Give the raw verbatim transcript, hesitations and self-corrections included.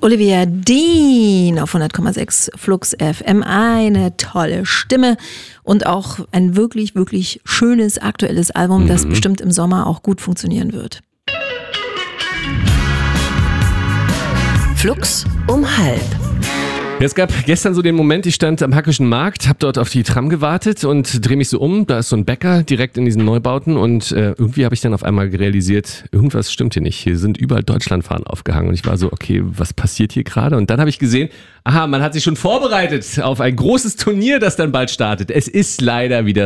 Olivia Dean auf hundert Komma sechs Flux F M. Eine tolle Stimme und auch ein wirklich, wirklich schönes aktuelles Album, das mhm. bestimmt im Sommer auch gut funktionieren wird. Flux um halb. Es gab gestern so den Moment, ich stand am Hackischen Markt, habe dort auf die Tram gewartet und drehe mich so um. Da ist so ein Bäcker direkt in diesen Neubauten und äh, irgendwie habe ich dann auf einmal realisiert, irgendwas stimmt hier nicht. Hier sind überall Deutschlandfahnen aufgehangen und ich war so, okay, was passiert hier gerade? Und dann habe ich gesehen, aha, man hat sich schon vorbereitet auf ein großes Turnier, das dann bald startet. Es ist leider wieder